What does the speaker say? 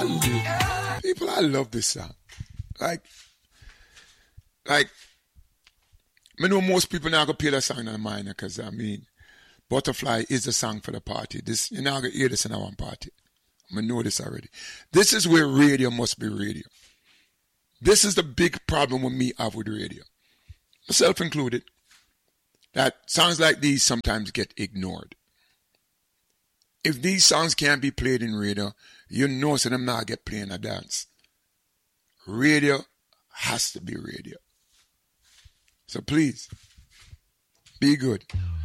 People, I love this song. Like, I know most people now going to play that song in the minor because, I mean, Butterfly is the song for the party. This, you're not going to hear this in our party. I know this already. This is where radio must be radio. This is the big problem with me have with radio. Myself included. That songs like these sometimes get ignored. If these songs can't be played in radio, you know so them not get playing a dance. Radio has to be radio. So please, be good.